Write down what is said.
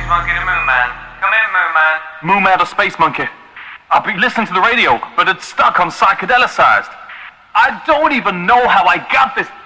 Monkey to Moo Man. Come in, Moo Man. Moo Man to Space Monkey. I'll be listening to the radio, but it's stuck on psychedelicized. I don't even know how I got this